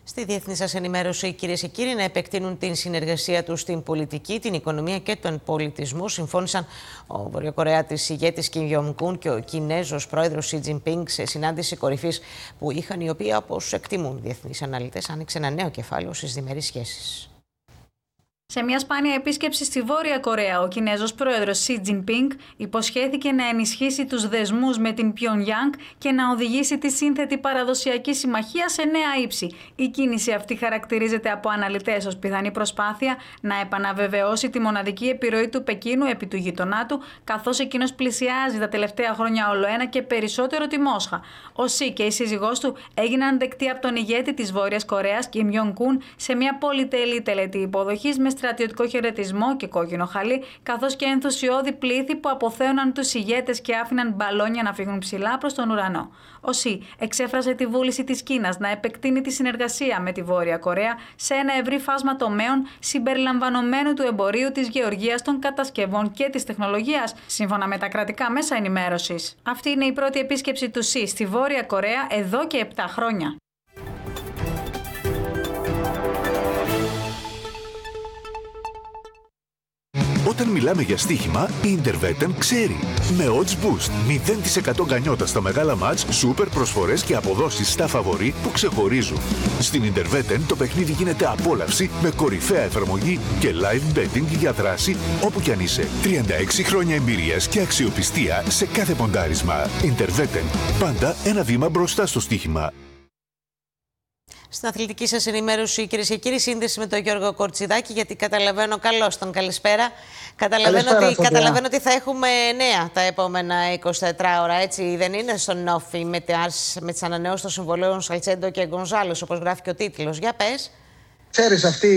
Στη διεθνή σας ενημέρωση, κυρίες και κύριοι, να επεκτείνουν την συνεργασία τους στην πολιτική, την οικονομία και τον πολιτισμό, συμφώνησαν ο Βορειοκορεάτης ηγέτης Κιμ Γιονγκ-ουν και ο Κινέζος πρόεδρος Σι Τζινπίνγκ σε συνάντηση κορυφής που είχαν, η οποία, όπως εκτιμούν διεθνείς αναλυτές, άνοιξε ένα νέο κεφάλαιο στις διμερείς σχέσεις. Σε μια σπάνια επίσκεψη στη Βόρεια Κορέα, ο Κινέζος πρόεδρος Σι Τζινπίνγκ υποσχέθηκε να ενισχύσει τους δεσμούς με την Πιονγκιάνγκ και να οδηγήσει τη σύνθετη παραδοσιακή συμμαχία σε νέα ύψη. Η κίνηση αυτή χαρακτηρίζεται από αναλυτές ως πιθανή προσπάθεια να επαναβεβαιώσει τη μοναδική επιρροή του Πεκίνου επί του γειτονά του, καθώς εκείνος πλησιάζει τα τελευταία χρόνια ολοένα και περισσότερο τη Μόσχα. Ο Σι και η σύζυγός του έγιναν δεκτοί από τον ηγέτη της Βόρειας Κορέας, Κιμ Γιονγκ-ουν, σε μια πολυτελή τελετή υποδοχής με στρατιωτικό χαιρετισμό και κόκκινο χαλί, καθώς και ενθουσιώδη πλήθη που αποθέωναν τους ηγέτες και άφηναν μπαλόνια να φύγουν ψηλά προς τον ουρανό. Ο Σι εξέφρασε τη βούληση της Κίνας να επεκτείνει τη συνεργασία με τη Βόρεια Κορέα σε ένα ευρύ φάσμα τομέων συμπεριλαμβανομένου του εμπορίου, της γεωργίας, των κατασκευών και της τεχνολογίας, σύμφωνα με τα κρατικά μέσα ενημέρωσης. Αυτή είναι η πρώτη επίσκεψη του Σι στη Βόρεια Κορέα εδώ και 7 χρόνια. Όταν μιλάμε για στοίχημα, η Intervetten ξέρει. Με odds boost, 0% γκανιότα στα μεγάλα μάτς, σούπερ προσφορές και αποδόσεις στα φαβορί που ξεχωρίζουν. Στην Intervetten το παιχνίδι γίνεται απόλαυση με κορυφαία εφαρμογή και live betting για δράση όπου κι αν είσαι. 36 χρόνια εμπειρίας και αξιοπιστία σε κάθε ποντάρισμα. Intervetten. Πάντα ένα βήμα μπροστά στο στοίχημα. Στην αθλητική σας ενημέρωση, κυρίες και κύριοι, σύνδεση με τον Γιώργο Κορτσιδάκη, γιατί καταλαβαίνω, καλώς τον καλησπέρα. Καταλαβαίνω ότι θα έχουμε νέα τα επόμενα 24 ώρα, έτσι δεν είναι, στον Όφη με τις ανανεώσεις των συμβολέων Σαλτσέντο και Γκονζάλες, όπως γράφει και ο τίτλος. Για πες. Ξέρεις, αυτή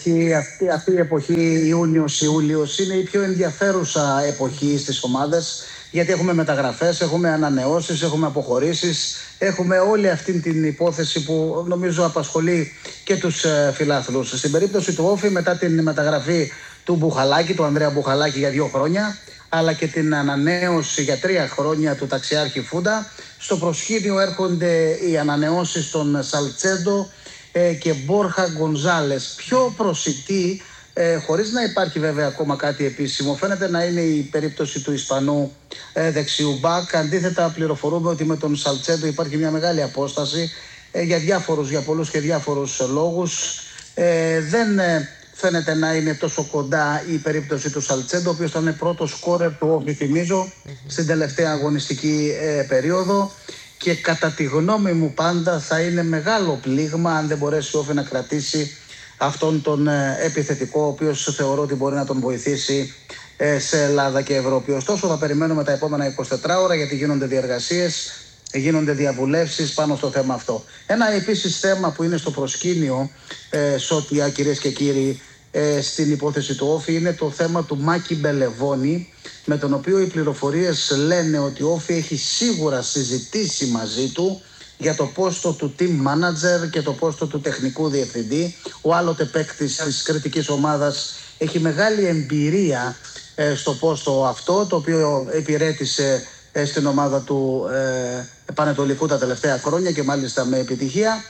η εποχή Ιούνιος-Ιούλιος είναι η πιο ενδιαφέρουσα εποχή στις ομάδες, γιατί έχουμε μεταγραφές, έχουμε ανανεώσεις, έχουμε αποχωρήσεις, έχουμε όλη αυτή την υπόθεση που νομίζω απασχολεί και τους φιλάθλους. Στην περίπτωση του Όφη, μετά την μεταγραφή του Μπουχαλάκη, του Ανδρέα Μπουχαλάκη για 2 χρόνια, αλλά και την ανανέωση για 3 χρόνια του ταξιάρχη Φούντα, στο προσκήνιο έρχονται οι ανανεώσεις των Σαλτσέντο και Μπόρχα Γκονζάλες. Πιο προσιτή, χωρίς να υπάρχει βέβαια ακόμα κάτι επίσημο, φαίνεται να είναι η περίπτωση του Ισπανού δεξιού μπακ. Αντίθετα, πληροφορούμε ότι με τον Σαλτσέντο υπάρχει μια μεγάλη απόσταση για πολλούς και διάφορους λόγους. Δεν φαίνεται να είναι τόσο κοντά η περίπτωση του Σαλτσέντο, ο οποίος ήταν πρώτος σκόρερ του Όφη, θυμίζω, στην τελευταία αγωνιστική περίοδο. Και κατά τη γνώμη μου πάντα θα είναι μεγάλο πλήγμα αν δεν μπορέσει ο Όφη να κρατήσει αυτόν τον επιθετικό, ο οποίος θεωρώ ότι μπορεί να τον βοηθήσει σε Ελλάδα και Ευρώπη. Ωστόσο θα περιμένουμε τα επόμενα 24 ώρα, γιατί γίνονται διεργασίες, γίνονται διαβουλεύσεις πάνω στο θέμα αυτό. Ένα επίσης θέμα που είναι στο προσκήνιο, Σώτια, κυρίες και κύριοι, στην υπόθεση του Όφη, είναι το θέμα του Μάκη Μπελεβώνη, με τον οποίο οι πληροφορίες λένε ότι ο Όφη έχει σίγουρα συζητήσει μαζί του για το πόστο του team manager και το πόστο του τεχνικού διευθυντή. Ο άλλοτε παίκτης της κριτικής ομάδας έχει μεγάλη εμπειρία στο πόστο αυτό, το οποίο υπηρέτησε στην ομάδα του Πανετολικού τα τελευταία χρόνια και μάλιστα με επιτυχία.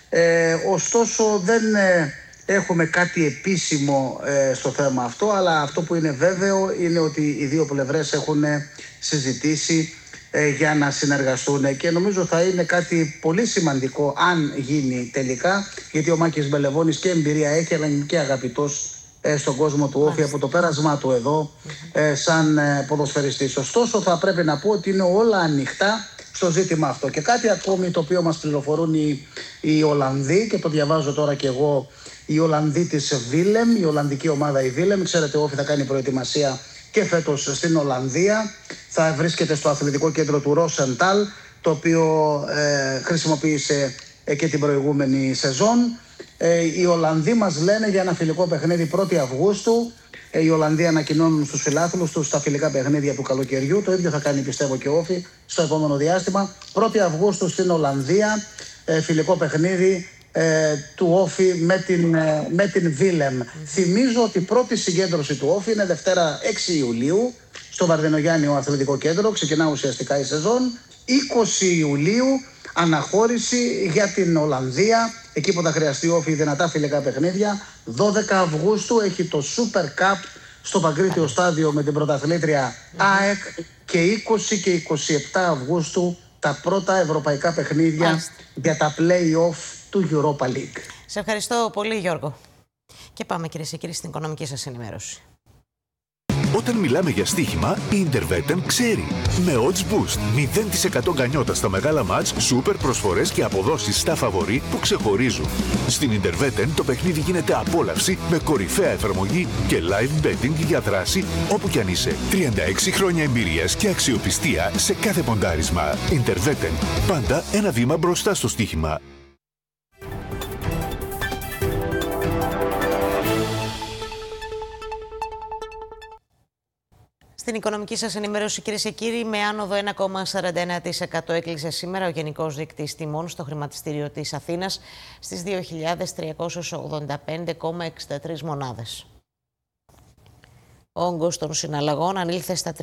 Ωστόσο δεν έχουμε κάτι επίσημο στο θέμα αυτό, αλλά αυτό που είναι βέβαιο είναι ότι οι δύο πλευρές έχουν συζητήσει για να συνεργαστούν, και νομίζω θα είναι κάτι πολύ σημαντικό αν γίνει τελικά, γιατί ο Μάκης Μπελεβώνης και εμπειρία έχει, αλλά είναι και αγαπητός στον κόσμο του Όφη από το πέρασμά του εδώ σαν ποδοσφαιριστής. Ωστόσο θα πρέπει να πω ότι είναι όλα ανοιχτά στο ζήτημα αυτό. Και κάτι ακόμη το οποίο μας πληροφορούν οι Ολλανδοί, και το διαβάζω τώρα και εγώ, η Ολλανδή της Βίλεμ, η Ολλανδική ομάδα η Βίλεμ. Ξέρετε, ο Όφη θα κάνει προετοιμασία και φέτος στην Ολλανδία. Θα βρίσκεται στο αθλητικό κέντρο του Ρόσενταλ, το οποίο χρησιμοποίησε και την προηγούμενη σεζόν. Οι Ολλανδοί μας λένε για ένα φιλικό παιχνίδι 1η Αυγούστου. Οι Ολλανδοί ανακοινώνουν στους φιλάθλους τους τα φιλικά παιχνίδια του καλοκαιριού. Το ίδιο θα κάνει, πιστεύω, και ο Όφη στο επόμενο διάστημα. 1η Αυγούστου στην Ολλανδία, φιλικό παιχνίδι του Όφη με την Βίλεμ. Θυμίζω ότι η πρώτη συγκέντρωση του Όφη είναι Δευτέρα 6 Ιουλίου στο Βαρδινογιάννιο Αθλητικό Κέντρο. Ξεκινά ουσιαστικά η σεζόν. 20 Ιουλίου Αναχώρηση για την Ολλανδία, εκεί που θα χρειαστεί όφη δυνατά φιλικά παιχνίδια. 12 Αυγούστου έχει το Super Cup στο Παγκρίτιο Στάδιο με την πρωταθλήτρια ΑΕΚ και 20 και 27 Αυγούστου τα πρώτα ευρωπαϊκά παιχνίδια για τα play-off του Europa League. Σε ευχαριστώ πολύ, Γιώργο. Και πάμε, κυρίες και κύριοι, στην οικονομική σας ενημέρωση. Όταν μιλάμε για στοίχημα, η Intervetten ξέρει. Με Odds Boost, 0% γκανιότα στα μεγάλα μάτς, σούπερ προσφορές και αποδόσεις στα φαβορί που ξεχωρίζουν. Στην Intervetten το παιχνίδι γίνεται απόλαυση με κορυφαία εφαρμογή και live betting για δράση όπου κι αν είσαι. 36 χρόνια εμπειρίας και αξιοπιστία σε κάθε ποντάρισμα. Intervetten, πάντα ένα βήμα μπροστά στο στοίχημα. Στην οικονομική σας ενημέρωση, κυρίες και κύριοι, με άνοδο 1,49% έκλεισε σήμερα ο Γενικός Δείκτης Τιμών στο χρηματιστήριο της Αθήνας στις 2.385,63 μονάδες. Ο όγκος των συναλλαγών ανήλθε στα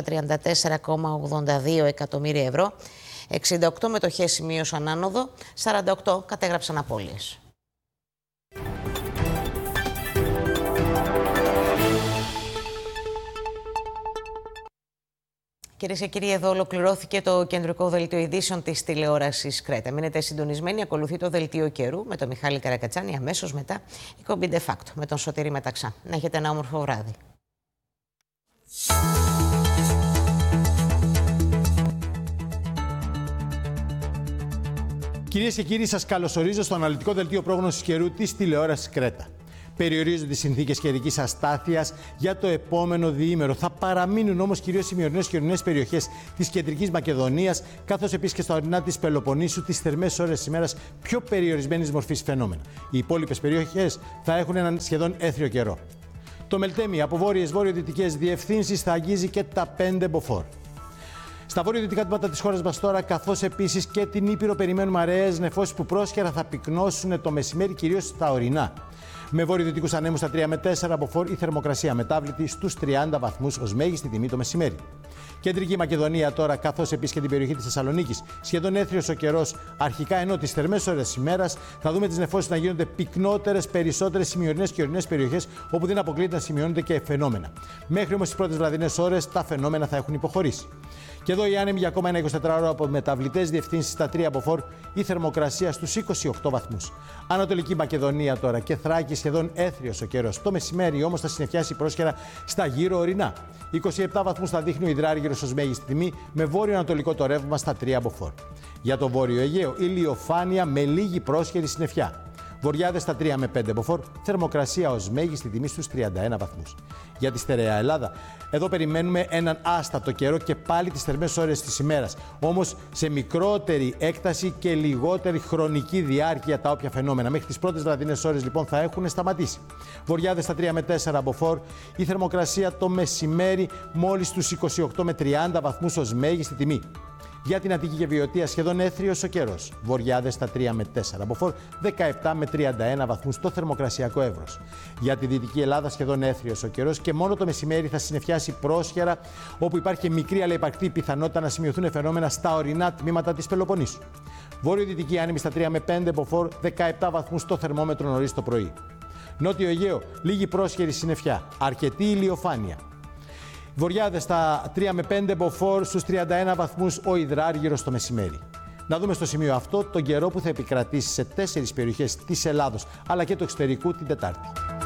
334,82 εκατομμύρια ευρώ, 68 μετοχές σημείωσαν άνοδο, 48 κατέγραψαν απώλειες. Κυρίες και κύριοι, εδώ ολοκληρώθηκε το κεντρικό δελτίο ειδήσεων της τηλεόρασης Κρέτα. Μείνετε συντονισμένοι, ακολουθεί το δελτίο καιρού με τον Μιχάλη Καρακατσάνη, αμέσως μετά η κομπή De Facto με τον Σωτήρη Μεταξά. Να έχετε ένα όμορφο βράδυ. Κυρίες και κύριοι, σας καλωσορίζω στο αναλυτικό δελτίο πρόγνωσης καιρού της τηλεόρασης Κρέτα. Περιορίζονται οι συνθήκες καιρικής αστάθειας για το επόμενο διήμερο. Θα παραμείνουν όμως κυρίως οι σημερινές και ορεινές περιοχές της Κεντρικής Μακεδονίας, καθώς επίσης και στα ορεινά της Πελοποννήσου, τις θερμές ώρες της ημέρας πιο περιορισμένης μορφής φαινόμενα. Οι υπόλοιπες περιοχές θα έχουν έναν σχεδόν έθριο καιρό. Το Μελτέμι από βόρειες βορειοδυτικές διευθύνσεις θα αγγίζει και τα 5 μποφόρ. Στα βορειοδυτικά τμήματα της χώρας μας τώρα, καθώς επίσης και την Ήπειρο, περιμένουμε αραιές νεφώσεις που πρόσχερα θα πυκνώσουν το μεσημέρι, κυρίως στα ορεινά. Με βορειοδυτικούς ανέμους στα 3 με 4 μποφόρ, η θερμοκρασία μετάβλητη στους 30 βαθμούς ως μέγιστη τιμή το μεσημέρι. Κεντρική Μακεδονία τώρα, καθώς επίσης και την περιοχή της Θεσσαλονίκης, σχεδόν έθριος ο καιρός αρχικά, ενώ τις θερμές ώρες της ημέρας θα δούμε τις νεφώσεις να γίνονται πυκνότερες, περισσότερες ημιορεινές και ορεινές περιοχές, όπου δεν αποκλείεται να σημειώνονται και φαινόμενα. Μέχρι όμως τις πρώτες βραδινές ώρες τα φαινόμενα θα έχουν υποχωρήσει. Και εδώ οι άνεμοι για ακόμα ένα 24ωρο από μεταβλητές διευθύνσεις στα 3 μποφόρ, η θερμοκρασία στους 28 βαθμούς. Ανατολική Μακεδονία τώρα και Θράκη, σχεδόν έθριος ο καιρός. Το μεσημέρι όμως θα συννεφιάσει πρόσχερα στα γύρω ορεινά. 27 βαθμούς θα δείχνει ο υδράργυρος ως μέγιστη τιμή, με βόρειο-ανατολικό το ρεύμα στα 3 μποφόρ. Για το βόρειο Αιγαίο, ηλιοφάνεια με λίγη πρόσχερη συννεφιά. Βορειάδες στα 3 με 5 μποφόρ, θερμοκρασία ως μέγιστη τιμή στους 31 βαθμούς. Για τη στερεά Ελλάδα, εδώ περιμένουμε έναν άστατο καιρό και πάλι τις θερμές ώρες της ημέρας. Όμως σε μικρότερη έκταση και λιγότερη χρονική διάρκεια τα όποια φαινόμενα. Μέχρι τις πρώτες βραδινές ώρες λοιπόν θα έχουν σταματήσει. Βορειάδες στα 3 με 4 μποφόρ, η θερμοκρασία το μεσημέρι μόλις στους 28 με 30 βαθμούς ως μέγιστη τιμή. Για την Αττική και Βιωτία σχεδόν έθριος ο καιρός. Βορειάδες στα 3 με 4 μποφόρ, 17 με 31 βαθμούς το θερμοκρασιακό εύρος. Για τη Δυτική Ελλάδα σχεδόν έθριος ο καιρός και μόνο το μεσημέρι θα συννεφιάσει πρόσχερα, όπου υπάρχει και μικρή αλλά υπαρκτή πιθανότητα να σημειωθούν φαινόμενα στα ορεινά τμήματα της Πελοποννήσου. Βόρειο-δυτική άνεμη στα 3 με 5 μποφόρ, 17 βαθμούς το θερμόμετρο νωρίς το πρωί. Νότιο Αιγαίο, λίγη πρόσχερη συννεφιά, αρκετή ηλιοφάνεια. Βορειάδες στα 3 με 5 μποφόρ, στους 31 βαθμούς ο υδράργυρος το μεσημέρι. Να δούμε στο σημείο αυτό τον καιρό που θα επικρατήσει σε 4 περιοχές της Ελλάδος αλλά και του εξωτερικού την Τετάρτη.